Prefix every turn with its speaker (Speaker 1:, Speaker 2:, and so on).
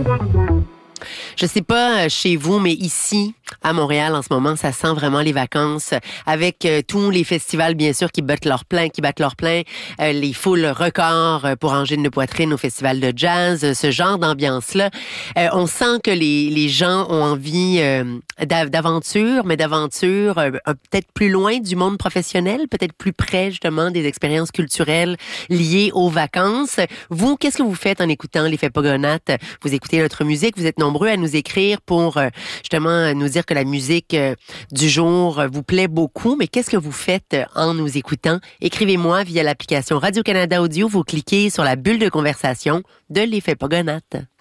Speaker 1: Je sais pas chez vous, mais ici, à Montréal, en ce moment, ça sent vraiment les vacances avec tous les festivals, bien sûr, qui battent leur plein, les foules records pour Angine de Poitrine au festival de jazz, ce genre d'ambiance-là. On sent que les gens ont envie d'aventure, mais d'aventure peut-être plus loin du monde professionnel, peut-être plus près, justement, des expériences culturelles liées aux vacances. Vous, qu'est-ce que vous faites en écoutant l'Effet Pogonates? Vous écoutez notre musique, vous êtes nombreux à nous écrire pour justement nous dire que la musique du jour vous plaît beaucoup, mais qu'est-ce que vous faites en nous écoutant? Écrivez-moi via l'application Radio-Canada Audio, vous cliquez sur la bulle de conversation de l'Effet Pogonates.